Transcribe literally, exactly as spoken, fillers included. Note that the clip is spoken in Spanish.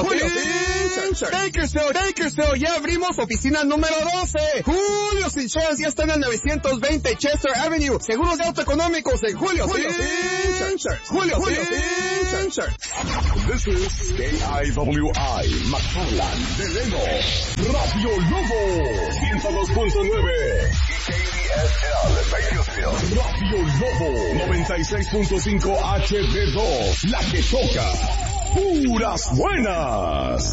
Julio, Julio Insurance. Bakersfield, Bakersfield, ya abrimos oficina número doce. Julio Insurance ya está en el novecientos veinte Chester Avenue. Seguros de auto económicos en Julio, Julio Insurance. Julio, Julio Insurance. This is K I W I, McFarland, Delano, Radio Lobo, ciento dos punto nueve. K D S L, Bakersfield, Radio Lobo, noventa y seis punto cinco H D dos, la que toca puras buenas.